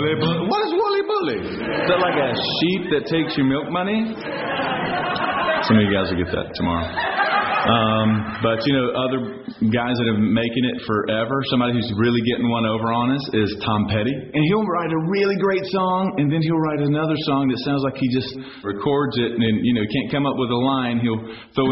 Wooly Bully. What is Wooly Bully? Is that like a sheep that takes your milk money? Some of you guys will get that tomorrow. But, other guys that have been making it forever, somebody who's really getting one over on us is Tom Petty. And he'll write a really great song, and then he'll write another song that sounds like he just records it and, can't come up with a line. He'll throw